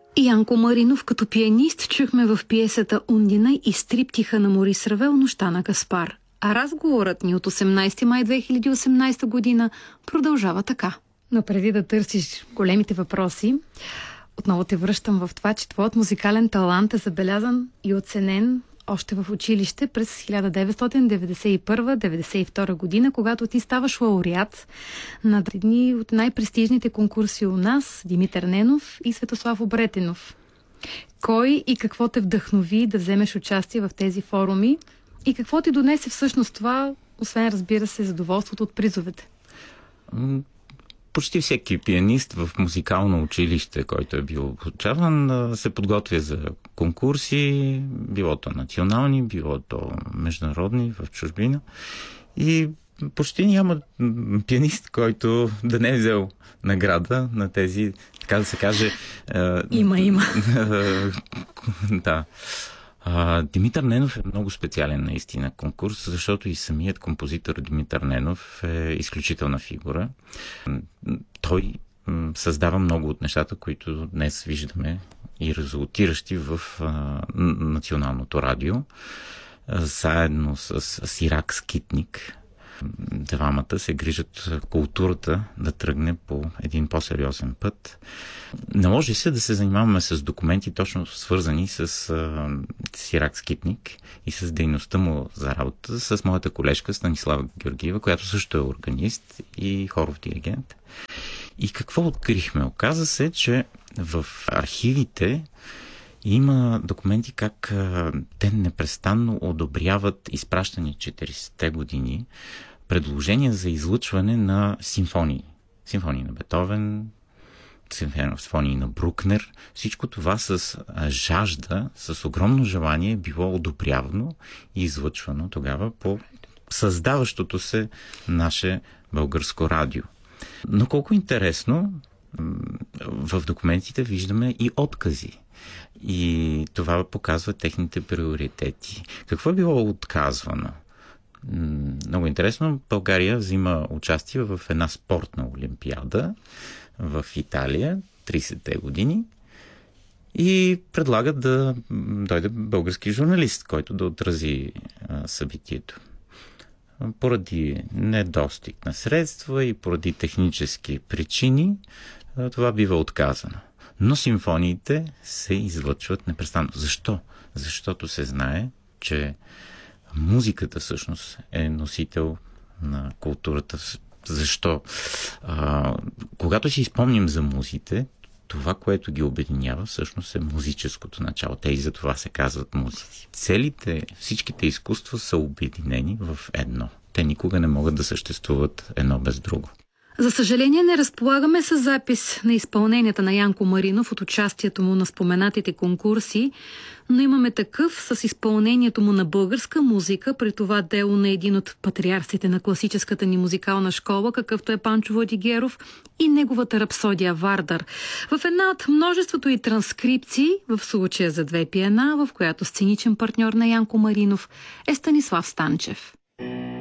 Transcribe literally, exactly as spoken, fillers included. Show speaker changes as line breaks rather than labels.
Янко Маринов като пианист чухме в пиесата «Ундина» и стриптиха на Морис Равел «Нощта на Каспар». А разговорът ни от осемнайсети май две хиляди и осемнайсета година продължава така. Но преди да търсиш големите въпроси, отново те връщам в това, че твоят музикален талант е забелязан и оценен още в училище през хиляда деветстотин деветдесет и първа - деветдесет и втора година, когато ти ставаш лауреат на едни от най-престижните конкурси у нас, Димитър Ненов и Светослав Обретенов. Кой и какво те вдъхнови да вземеш участие в тези форуми и какво ти донесе всъщност това, освен, разбира се, задоволството от призовете?
Почти всеки пианист в музикално училище, който е бил обучаван, се подготвя за конкурси, било то национални, било то международни в чужбина. И почти няма пианист, който да не е взел награда на тези, така да се каже...
Има, има.
Да. А, Димитър Ненов е много специален наистина конкурс, защото и самият композитор Димитър Ненов е изключителна фигура. Той м, създава много от нещата, които днес виждаме и резултиращи в а, националното радио, а, заедно с, с Сирак Скитник. Двамата се грижат културата да тръгне по един по-сериозен път. Наложи се да се занимаваме с документи, точно свързани с а, Сирак Скитник и с дейността му за работа с моята колежка Станислава Георгиева, която също е органист и хоров диригент. И какво открихме? Оказа се, че в архивите има документи как а, те непрестанно одобряват изпращани четиридесетте години предложения за излъчване на симфонии. Симфонии на Бетовен, симфонии на Брукнер. Всичко това с а, жажда, с огромно желание било одобрявано и излъчвано тогава по създаващото се наше българско радио. Но колко интересно, в документите виждаме и откази. И това показва техните приоритети. Какво е било отказвано? Много интересно, България взима участие в една спортна олимпиада в Италия, тридесетте години, и предлагат да дойде български журналист, който да отрази събитието. Поради недостиг на средства и поради технически причини това бива отказано. Но симфониите се излъчват непрестанно. Защо? Защото се знае, че музиката всъщност е носител на културата. Защо? А, когато си спомним за музите, това, което ги обединява, всъщност е музическото начало. Те и за това се казват музици. Целите, всичките изкуства са обединени в едно. Те никога не могат да съществуват едно без друго.
За съжаление не разполагаме с запис на изпълненията на Янко Маринов от участието му на споменатите конкурси, но имаме такъв с изпълнението му на българска музика, при това дело на един от патриарсите на класическата ни музикална школа, какъвто е Панчо Владигеров, и неговата рапсодия Вардар. В една от множеството и транскрипции, в случая за две пиена, в която сценичен партньор на Янко Маринов е Станислав Станчев.